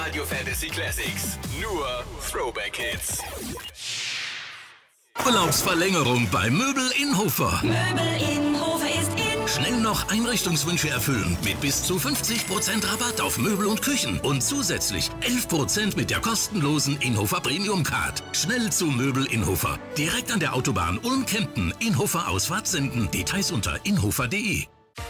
Radio Fantasy Classics. Nur Throwback Hits. Urlaubsverlängerung bei Möbel in Hofer. Möbel in Hofer ist in. Schnell noch Einrichtungswünsche erfüllen mit bis zu 50% Rabatt auf Möbel und Küchen und zusätzlich 11% mit der kostenlosen Inhofer Premium Card. Schnell zu Möbel in Hofer. Direkt an der Autobahn Ulm-Kempten. Inhofer Ausfahrt senden. Details unter inhofer.de.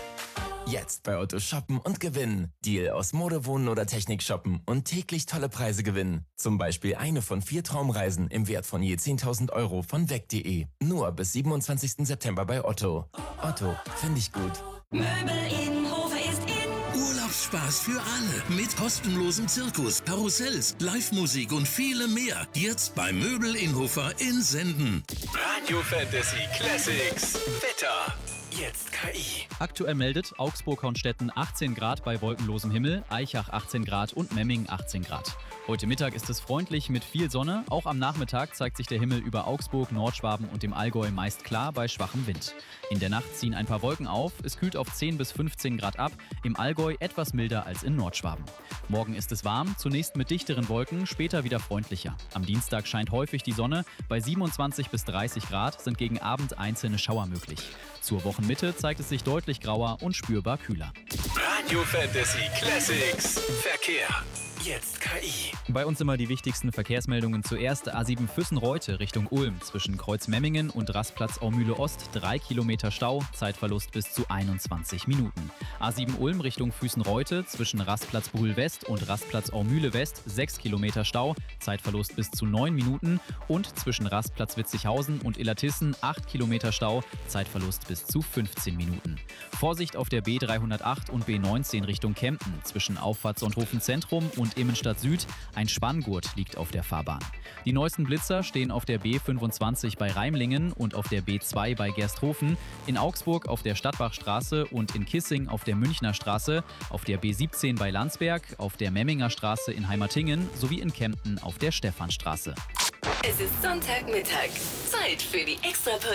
Jetzt bei Otto shoppen und gewinnen. Deal aus Mode, Wohnen oder Technik shoppen und täglich tolle Preise gewinnen. Zum Beispiel eine von 4 Traumreisen im Wert von je 10.000 € von weg.de. Nur bis 27. September bei Otto. Otto, finde ich gut. Möbel in Hofer ist in. Urlaubsspaß für alle mit kostenlosem Zirkus, Karussells, Live-Musik und viele mehr. Jetzt bei Möbel in Hofer in Senden. Radio Fantasy Classics. Wetter. Jetzt KI. Aktuell meldet Augsburg-Hornstetten 18 Grad bei wolkenlosem Himmel, Aichach 18 Grad und Memming 18 Grad. Heute Mittag ist es freundlich mit viel Sonne. Auch am Nachmittag zeigt sich der Himmel über Augsburg, Nordschwaben und dem Allgäu meist klar bei schwachem Wind. In der Nacht ziehen ein paar Wolken auf. Es kühlt auf 10 bis 15 Grad ab. Im Allgäu etwas milder als in Nordschwaben. Morgen ist es warm, zunächst mit dichteren Wolken, später wieder freundlicher. Am Dienstag scheint häufig die Sonne. Bei 27 bis 30 Grad sind gegen Abend einzelne Schauer möglich. Zur Wochenmitte zeigt es sich deutlich grauer und spürbar kühler. Radio Fantasy Classics. Verkehr. Jetzt KI. Bei uns immer die wichtigsten Verkehrsmeldungen. Zuerst A7 Füssen-Reute Richtung Ulm. Zwischen Kreuz-Memmingen und Rastplatz Aumühle Ost 3 Kilometer Stau, Zeitverlust bis zu 21 Minuten. A7 Ulm Richtung Füssen-Reute zwischen Rastplatz Brühl West und Rastplatz Aumühle West 6 Kilometer Stau, Zeitverlust bis zu 9 Minuten. Und zwischen Rastplatz Witzighausen und Illertissen 8 Kilometer Stau, Zeitverlust bis zu 15 Minuten. Vorsicht auf der B308 und B19 Richtung Kempten. Zwischen Auffahrt Sonthofen Zentrum und Immenstadt Süd. Ein Spanngurt liegt auf der Fahrbahn. Die neuesten Blitzer stehen auf der B25 bei Reimlingen und auf der B2 bei Gersthofen, in Augsburg auf der Stadtbachstraße und in Kissing auf der Münchner Straße, auf der B17 bei Landsberg, auf der Memminger Straße in Heimatingen sowie in Kempten auf der Stephanstraße. Es ist Sonntagmittag. Zeit für die Extra